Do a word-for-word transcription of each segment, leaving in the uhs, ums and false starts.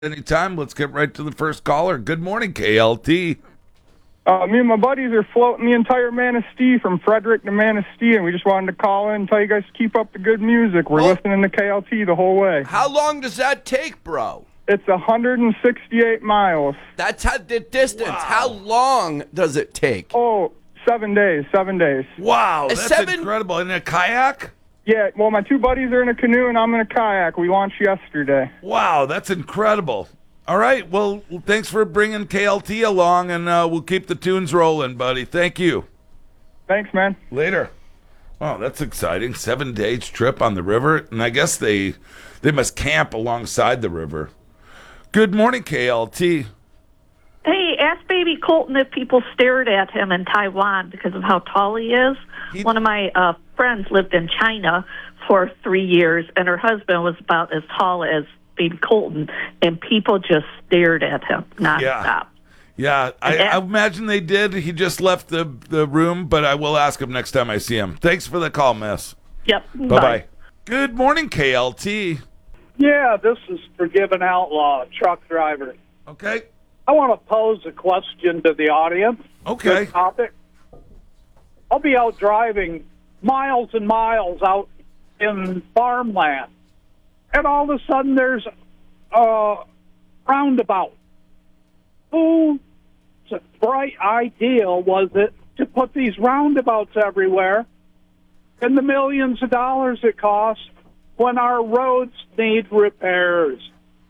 Anytime. Let's get right to the first caller. Good morning, K L T. Uh, me and my buddies are floating the entire Manistee from Frederick to Manistee, and we just wanted to call in and tell you guys to keep up the good music. We're Well, listening to K L T the whole way. How long does that take, bro? It's one hundred sixty-eight miles. That's how the distance. Wow. How long does it take? Oh, seven days, seven days. Wow, A that's seven- incredible. In a kayak? Yeah, well, my two buddies are in a canoe, and I'm in a kayak. We launched yesterday. Wow, that's incredible. All right, well, thanks for bringing K L T along, and uh, we'll keep the tunes rolling, buddy. Thank you. Thanks, man. Later. Wow, that's exciting. Seven days trip on the river, and I guess they they must camp alongside the river. Good morning, K L T. Hey, ask baby Colton if people stared at him in Taiwan because of how tall he is. He- One of my uh, friends lived in China for three years, and her husband was about as tall as baby Colton, and people just stared at him nonstop. Yeah. Yeah, I, And I that- imagine they did. He just left the, the room, but I will ask him next time I see him. Thanks for the call, miss. Yep. Bye-bye. Good morning, K L T. Yeah, this is Forgiven Outlaw, truck driver. Okay. I want to pose a question to the audience. Okay. Good topic. I'll be out driving miles and miles out in farmland, and all of a sudden there's a roundabout. Whose bright idea was it to put these roundabouts everywhere and the millions of dollars it costs when our roads need repairs?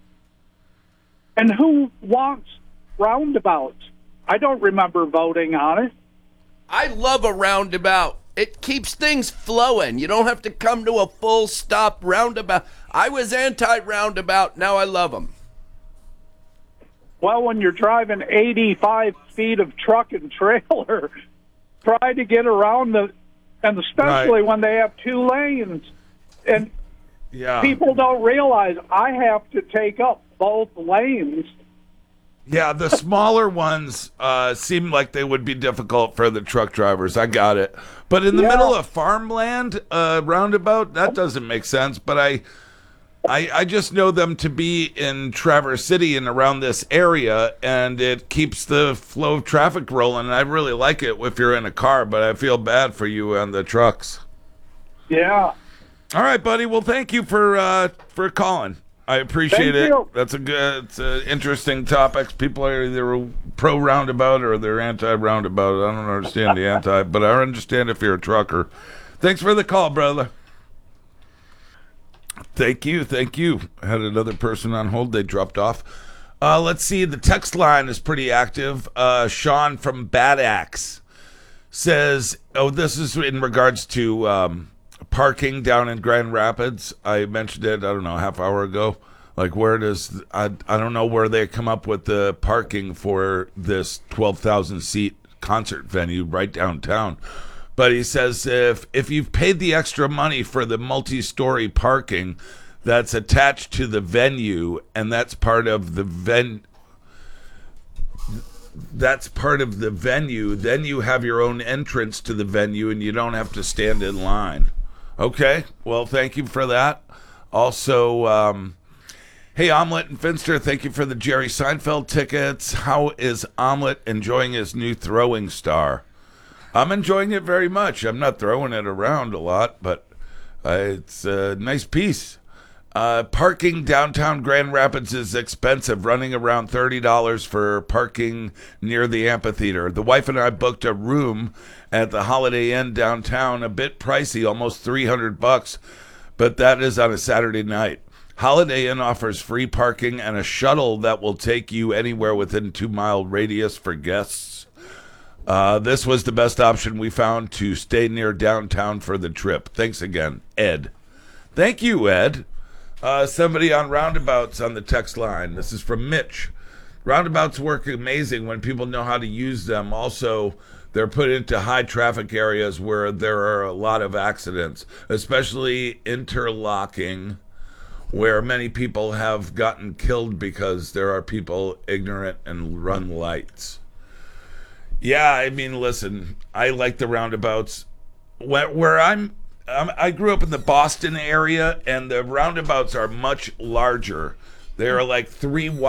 And who wants roundabouts? I don't remember voting on it. I love a roundabout. It keeps things flowing. You don't have to come to a full stop roundabout. I was anti-roundabout. Now I love them. Well, when you're driving eighty-five feet of truck and trailer, try to get around the, and especially Right. when they have two lanes. And Yeah. people don't realize I have to take up both lanes. Yeah, the smaller ones uh, seem like they would be difficult for the truck drivers. I got it. But in the Yeah. middle of farmland, uh, roundabout, that doesn't make sense. But I, I, I just know them to be in Traverse City and around this area, and it keeps the flow of traffic rolling. And I really like it if you're in a car, but I feel bad for you and the trucks. Yeah. All right, buddy. Well, thank you for uh, for calling. I appreciate Thank it. you. That's a good, it's an interesting topic. People are either pro roundabout or they're anti roundabout. I don't understand the anti, but I understand if you're a trucker. Thanks for the call, brother. Thank you, thank you. I had another person on hold. They dropped off. Uh, let's see. The text line is pretty active. Uh, Sean from Bad Axe says, "Oh, this is in regards to." Um, Parking down in Grand Rapids. I mentioned it, I don't know, a half hour ago. Like, where does, I, I don't know where they come up with the parking for this twelve thousand seat concert venue right downtown. But he says if if you've paid the extra money for the multi-story parking that's attached to the venue, and that's part of the ven that's part of the venue, then you have your own entrance to the venue and you don't have to stand in line. Okay, well, thank you for that. Also, um, hey, Omelette and Finster, thank you for the Jerry Seinfeld tickets. How is Omelette enjoying his new throwing star? I'm enjoying it very much. I'm not throwing it around a lot, but uh, it's a nice piece. Uh, parking downtown Grand Rapids is expensive, running around thirty dollars for parking near the amphitheater. The wife and I booked a room at the Holiday Inn downtown, a bit pricey, almost three hundred bucks, but that is on a Saturday night. Holiday Inn offers free parking and a shuttle that will take you anywhere within two mile radius for guests. Uh, this was the best option we found to stay near downtown for the trip. Thanks again, Ed. Thank you, Ed. Uh, somebody on roundabouts on the text line. This is from Mitch. Roundabouts work amazing when people know how to use them. Also, they're put into high traffic areas where there are a lot of accidents, especially interlocking, where many people have gotten killed because there are people ignorant and run lights. Yeah, I mean, listen, I like the roundabouts. Where, where I'm Um, I grew up in the Boston area, and the roundabouts are much larger There are like three